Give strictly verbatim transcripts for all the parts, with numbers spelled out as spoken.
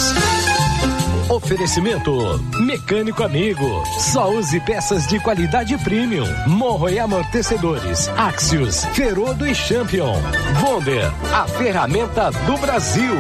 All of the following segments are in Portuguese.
Oferecimento Mecânico Amigo. Só use peças de qualidade premium. Morro e amortecedores. Axios, Ferodo e Champion. Bonder, a ferramenta do Brasil.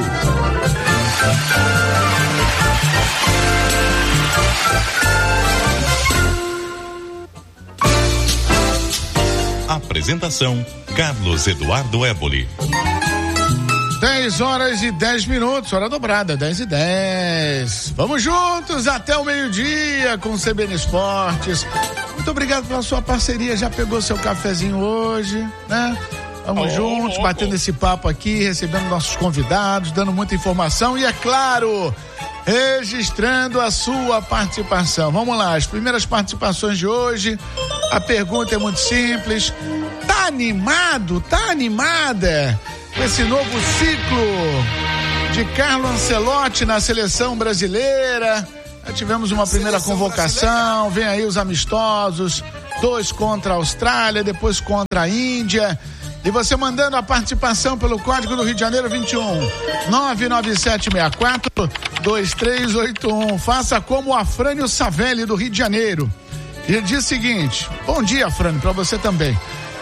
Apresentação Carlos Eduardo Éboli. dez horas e dez minutos, hora dobrada, dez e dez. Vamos juntos até o meio-dia com o C B N Esportes. Muito obrigado pela sua parceria. Já pegou seu cafezinho hoje, né? Vamos oh, juntos, oh, batendo oh. esse papo aqui, recebendo nossos convidados, dando muita informação e, é claro, registrando a sua participação. Vamos lá, as primeiras participações de hoje. A pergunta é muito simples. Tá animado? Tá animada? Esse novo ciclo de Carlo Ancelotti na seleção brasileira. Já tivemos uma primeira seleção convocação, brasileira. Vem aí os amistosos, dois contra a Austrália, depois contra a Índia. E você mandando a participação pelo código do Rio de Janeiro vinte e um, nove nove sete seis quatro, dois três oito um. Faça como o Afrânio Savelli do Rio de Janeiro. Ele diz o seguinte: bom dia, Afrânio, para você também.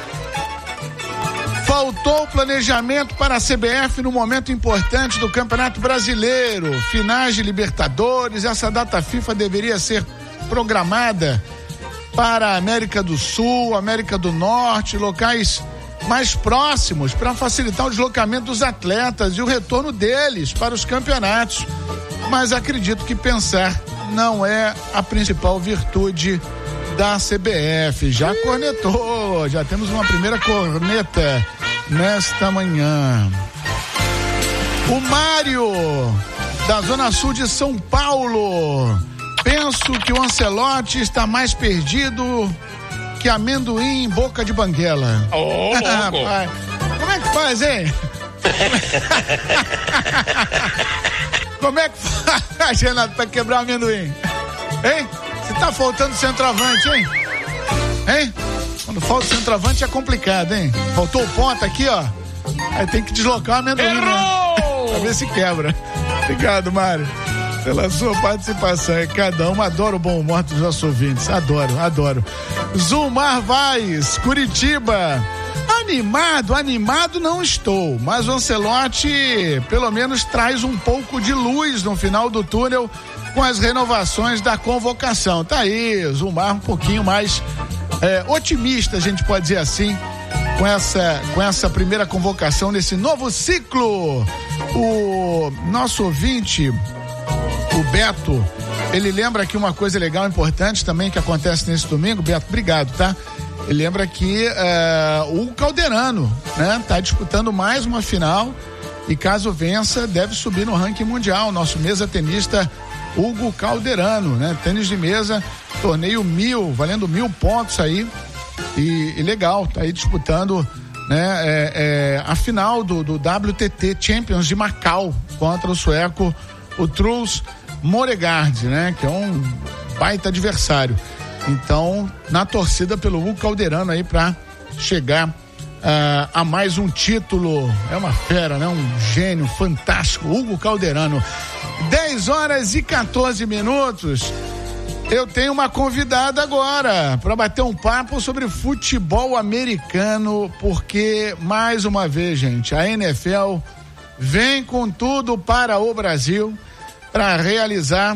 Faltou planejamento para a C B F no momento importante do Campeonato Brasileiro, finais de Libertadores. Essa data FIFA deveria ser programada para a América do Sul, América do Norte, locais mais próximos, para facilitar o deslocamento dos atletas e o retorno deles para os campeonatos. Mas acredito que pensar não é a principal virtude da C B F. Já cornetou, já temos uma primeira corneta nesta manhã. O Mário, da Zona Sul de São Paulo: penso que o Ancelotti está mais perdido que amendoim em boca de banguela. Ô, louco. Como é que faz, hein? Como é que faz, Renato, pra quebrar o amendoim? Hein? Se tá faltando centroavante, hein? Hein? Quando falta centroavante é complicado, hein? Faltou o ponta aqui, ó. Aí tem que deslocar o amendoim, Errou! né? Pra ver se quebra. Obrigado, Mário, pela sua participação. É cada um. Adoro o bom humor dos nossos ouvintes. Adoro, adoro. Zulmar Vaz, Curitiba. Animado, animado não estou, mas o Ancelotti pelo menos traz um pouco de luz no final do túnel com as renovações da convocação. Tá aí, Zulmar um pouquinho mais é, otimista, a gente pode dizer assim, com essa, com essa primeira convocação nesse novo ciclo. O nosso ouvinte, o Beto, ele lembra aqui uma coisa legal, importante também que acontece nesse domingo. Beto, obrigado, tá? Ele lembra que uh, o Calderano, né, tá disputando mais uma final e caso vença deve subir no ranking mundial. Nosso mesa tenista Hugo Calderano, né? Tênis de mesa, torneio mil, valendo mil pontos aí e, e legal, tá aí disputando, né, é, é, a final do, do W T T Champions de Macau contra o sueco, o Truls Moregard, né? Que é um baita adversário. Então, na torcida pelo Hugo Calderano aí pra chegar uh, a mais um título. É uma fera, né? Um gênio fantástico, Hugo Calderano. dez horas e quatorze minutos. Eu tenho uma convidada agora para bater um papo sobre futebol americano, porque, mais uma vez, gente, a N F L vem com tudo para o Brasil para realizar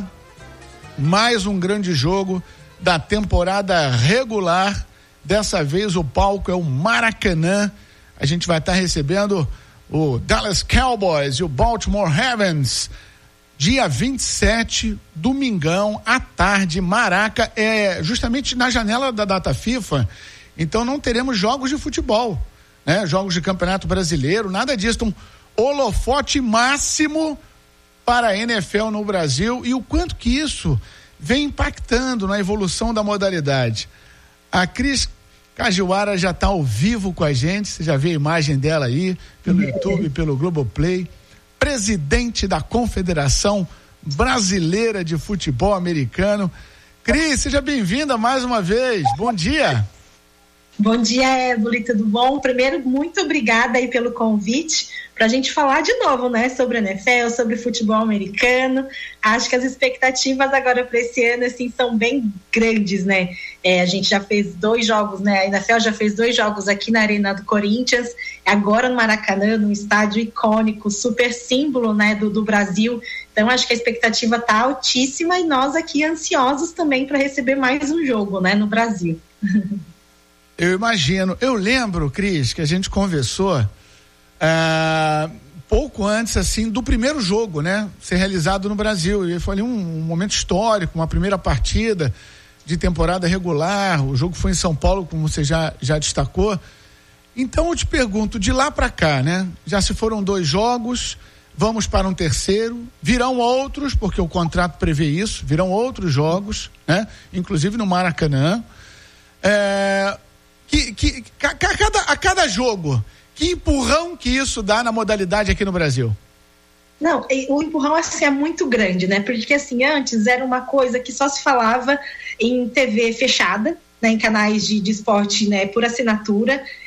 mais um grande jogo da temporada regular. Dessa vez o palco é o Maracanã. A gente vai estar tá recebendo o Dallas Cowboys e o Baltimore Ravens dia vinte e sete, domingão à tarde. Maraca, é justamente na janela da data FIFA. Então não teremos jogos de futebol, né? Jogos de Campeonato Brasileiro, nada disso. Um holofote máximo para a N F L no Brasil, e o quanto que isso vem impactando na evolução da modalidade. A Cris Cajuara já está ao vivo com a gente, você já vê a imagem dela aí, pelo YouTube, pelo Globoplay, presidente da Confederação Brasileira de Futebol Americano. Cris, seja bem-vinda mais uma vez, bom dia. Bom dia, Éboli, tudo bom? Primeiro, muito obrigada aí pelo convite para a gente falar de novo, né, sobre a N F L, sobre futebol americano. Acho que as expectativas agora para esse ano, assim, são bem grandes, né? É, a gente já fez dois jogos, né? A N F L já fez dois jogos aqui na Arena do Corinthians, agora no Maracanã, num estádio icônico, super símbolo, né, do, do Brasil. Então, acho que a expectativa tá altíssima e nós aqui ansiosos também para receber mais um jogo, né, no Brasil. Eu imagino. Eu lembro, Cris, que a gente conversou uh, pouco antes, assim, do primeiro jogo, né? Ser realizado no Brasil. E foi ali um, um momento histórico, uma primeira partida de temporada regular. O jogo foi em São Paulo, como você já, já destacou. Então, eu te pergunto, de lá para cá, né? Já se foram dois jogos, vamos para um terceiro, virão outros, porque o contrato prevê isso, virão outros jogos, né? Inclusive no Maracanã. É... Que, que, a, cada, a cada jogo, que empurrão que isso dá na modalidade aqui no Brasil? Não, o empurrão assim é muito grande, né? Porque assim, antes era uma coisa que só se falava em T V fechada, né? Em canais de, de esporte, né? Por assinatura.